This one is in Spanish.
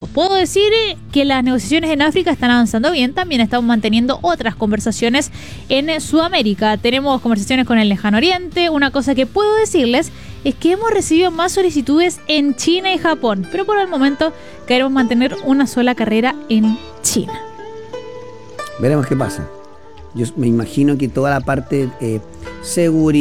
Puedo decir que las negociaciones en África están avanzando bien. También estamos manteniendo otras conversaciones en Sudamérica. Tenemos conversaciones con el Lejano Oriente. Una cosa que puedo decirles es que hemos recibido más solicitudes en China y Japón, pero por el momento queremos mantener una sola carrera en China. Veremos qué pasa. Yo me imagino que toda la parte seguridad